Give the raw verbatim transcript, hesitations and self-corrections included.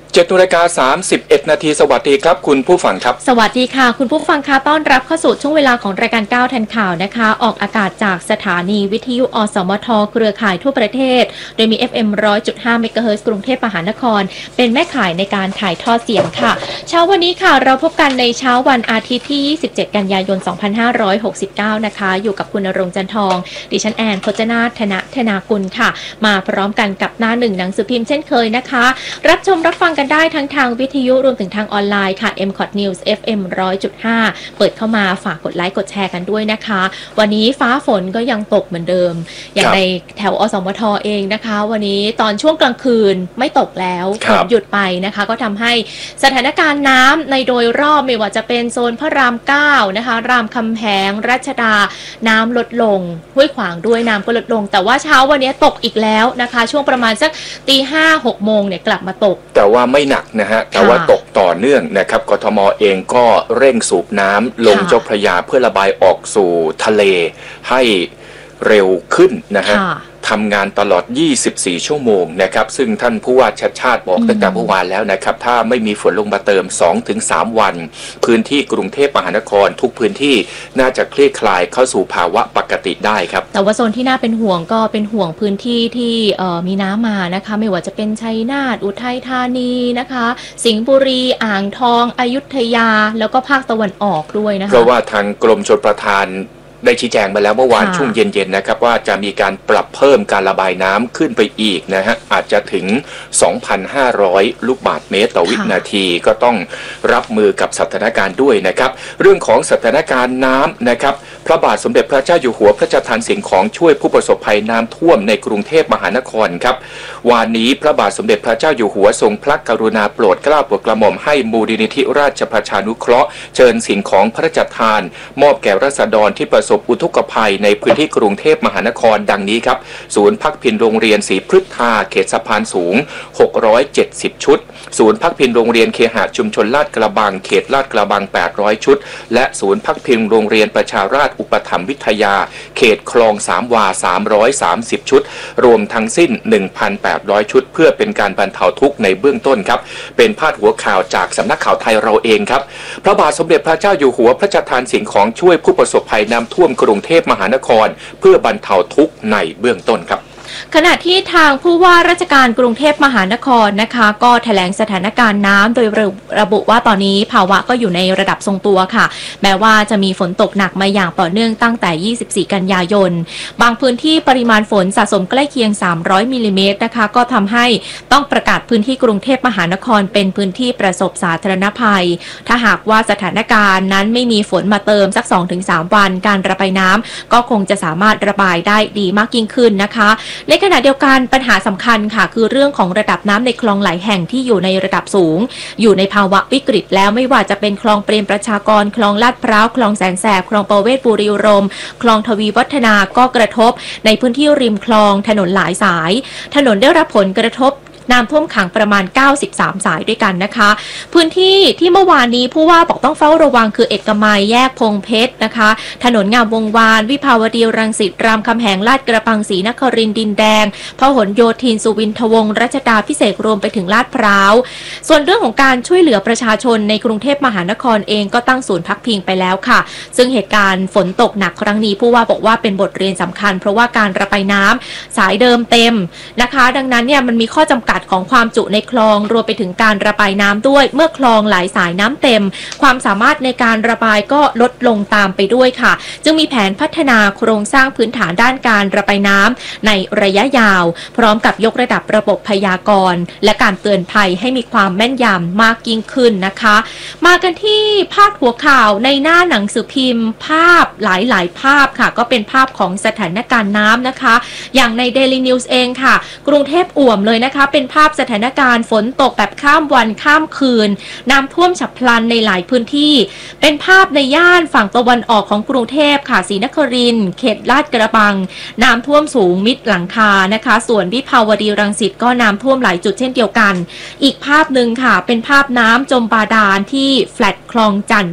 เจ็ดนาฬิกาสามสิบเอ็ดนาทีสวัสดีครับคุณผู้ฟังครับสวัสดีค่ะคุณผู้ฟังคะต้อนรับเข้าสู่ช่วงเวลาของรายการก้าวทันข่าวนะคะออกอากาศจากสถานีวิทยุอสมทเครือข่ายทั่วประเทศโดยมี เอฟ เอ็ม หนึ่งร้อยจุดห้า เมกะเฮิรตซ์กรุงเทพมหานครเป็นแม่ข่ายในการถ่ายทอดเสียงค่ะเช้าวันนี้ค่ะเราพบกันในเช้าวันอาทิตย์ที่ยี่สิบเจ็ดกันยายนสองพันห้าร้อยหกสิบเก้านะคะอยู่กับคุณณรงค์จันทองดิฉันแอนพจนาถธนธนากุลค่ะมาพร้อมกันกับหน้าหนึ่งหนังสือพิมพ์เช่นเคยนะคะรับชมรับฟังกันได้ทั้งทางวิทยุรวมถึงทางออนไลน์ค่ะ เอ็ม คอท News เอฟ เอ็ม หนึ่งร้อยจุดห้า เปิดเข้ามาฝากกดไลค์กดแชร์กันด้วยนะคะวันนี้ฟ้าฝนก็ยังตกเหมือนเดิมอย่างในแถวอสมทเองนะคะวันนี้ตอนช่วงกลางคืนไม่ตกแล้วฝนหยุดไปนะคะก็ทำให้สถานการณ์น้ำในโดยรอบไม่ว่าจะเป็นโซนพระรามเก้านะคะรามคำแหงรัชดาน้ำลดลงห้วยขวางด้วยน้ำก็ลดลงแต่ว่าเช้าวันนี้ตกอีกแล้วนะคะช่วงประมาณสักตีห้าหกโมงเนี่ยกลับมาตกแต่ว่าไม่หนักนะฮะแต่ว่าตกต่อเนื่องนะครับกทมเองก็เร่งสูบน้ำลงเจ้าพระยาเพื่อระบายออกสู่ทะเลให้เร็วขึ้นนะฮะทำงานตลอดยี่สิบสี่ชั่วโมงนะครับซึ่งท่านผู้ว่าชัชชาติบอกตั้งแต่เมื่อวานแล้วนะครับถ้าไม่มีฝนลงมาเติม สองถึงสาม วันพื้นที่กรุงเทพมหานครทุกพื้นที่น่าจะคลี่คลายเข้าสู่ภาวะปกติได้ครับแต่ว่าโซนที่น่าเป็นห่วงก็เป็นห่วงพื้นที่ที่มีน้ำมานะคะไม่ว่าจะเป็นชัยนาทอุทัยธานีนะคะสิงห์บุรีอ่างทองอยุธยาแล้วก็ภาคตะวันออกด้วยนะคะเพราะว่าทางกรมชลประทานได้ชี้แจงมาแล้วเมื่อวานช่วงเย็นๆนะครับว่าจะมีการปรับเพิ่มการระบายน้ำขึ้นไปอีกนะฮะอาจจะถึง สองพันห้าร้อย ลูกบาศก์เมตรต่อวินาทีก็ต้องรับมือกับสถานการณ์ด้วยนะครับเรื่องของสถานการณ์น้ำนะครับพระบาทสมเด็จพระเจ้าอยู่หัวพระราชทานสิ่งของช่วยผู้ประสบภัยน้ำท่วมในกรุงเทพมหานครครับวานนี้พระบาทสมเด็จพระเจ้าอยู่หัวทรงพระกรุณาโปรดเกล้าโปรดกระหม่อมให้มูลนิธิราชประชานุเคราะห์เชิญสิ่งของพระราชทานมอบแก่ราษฎรที่ประสบอุทกภัยในพื้นที่กรุงเทพมหานครดังนี้ครับศูนย์พักพิงโรงเรียนศรีพฤกษาเขตสะพานสูงหกร้อยเจ็ดสิบชุดศูนย์พักพิงโรงเรียนเคหะชุมชนลาดกระบังเขตลาดกระบังแปดร้อยชุดและศูนย์พักพิงโรงเรียนประชาราษฎร์อุปถัมภ์วิทยาเขตคลองสามวาสามร้อยสามสิบชุดรวมทั้งสิ้น หนึ่งพันแปดร้อยชุดเพื่อเป็นการบรรเทาทุกข์ในเบื้องต้นครับเป็นพาดหัวข่าวจากสำนักข่าวไทยเราเองครับพระบาทสมเด็จพระเจ้าอยู่หัวพระราชทานสิ่งของช่วยผู้ประสบภัยน้ำท่วมกรุงเทพมหานครเพื่อบรรเทาทุกข์ในเบื้องต้นครับขณะที่ทางผู้ว่าราชการกรุงเทพมหานครนะคะก็แถลงสถานการณ์น้ำโดยระบุว่าตอนนี้ภาวะก็อยู่ในระดับทรงตัวค่ะแม้ว่าจะมีฝนตกหนักมาอย่างต่อเนื่องตั้งแต่ยี่สิบสี่กันยายนบางพื้นที่ปริมาณฝนสะสมใกล้เคียงสามร้อยมิลลิเมตรนะคะก็ทำให้ต้องประกาศพื้นที่กรุงเทพมหานครเป็นพื้นที่ประสบสาธารณภัยถ้าหากว่าสถานการณ์นั้นไม่มีฝนมาเติมสัก สองถึงสาม วันการระบายน้ำก็คงจะสามารถระบายได้ดีมากยิ่งขึ้นนะคะในขณะเดียวกันปัญหาสำคัญค่ะคือเรื่องของระดับน้ำในคลองหลายแห่งที่อยู่ในระดับสูงอยู่ในภาวะวิกฤตแล้วไม่ว่าจะเป็นคลองเปรมประชากรคลองลาดพร้าวคลองแสนแสบคลองประเวศบุรีรมย์คลองทวีวัฒนาก็กระทบในพื้นที่ริมคลองถนนหลายสายถนนได้รับผลกระทบน้ำท่วมขังประมาณเก้าสิบสามสายด้วยกันนะคะพื้นที่ที่เมื่อวานนี้ผู้ว่าบอกต้องเฝ้าระวังคือเอกมัยแยกพงเพชรนะคะถนนงามวงวานวิภาวดีรังสิตรามคำแหงลาดกระบังศรีนครินทร์ดินแดงพหลโยธินสุวินทวงศ์รัชดาภิเษกรวมไปถึงลาดพร้าวส่วนเรื่องของการช่วยเหลือประชาชนในกรุงเทพมหานครเองก็ตั้งศูนย์พักพิงไปแล้วค่ะซึ่งเหตุการณ์ฝนตกหนักครั้งนี้ผู้ว่าบอกว่าเป็นบทเรียนสำคัญเพราะว่าการระบายน้ำสายเดิมเต็มนะคะดังนั้นเนี่ยมันมีข้อจำกัดของความจุในคลองรวมไปถึงการระบายน้ำด้วยเมื่อคลองหลายสายน้ำเต็มความสามารถในการระบายก็ลดลงตามไปด้วยค่ะจึงมีแผนพัฒนาโครงสร้างพื้นฐานด้านการระบายน้ำในระยะยาวพร้อมกับยกระดับระบบพยากรณ์และการเตือนภัยให้มีความแม่นยำมากยิ่งขึ้นนะคะมากันที่พาดหัวข่าวในหน้าหนังสือพิมพ์ภาพหลายๆภาพค่ะก็เป็นภาพของสถานการณ์น้ำนะคะอย่างใน Daily News เองค่ะกรุงเทพอ่วมเลยนะคะเป็นภาพสถานการณ์ฝนตกแบบข้ามวันข้ามคืนน้ำท่วมฉับพลันในหลายพื้นที่เป็นภาพในย่านฝั่งตะวันออกของกรุงเทพค่ะศรีนครินทร์เขตลาดกระบังน้ำท่วมสูงมิดหลังคานะคะส่วนวิภาวดีรังสิตก็น้ำท่วมหลายจุดเช่นเดียวกันอีกภาพหนึ่งค่ะเป็นภาพน้ำจมบาดาลที่แฟลตคลองจันท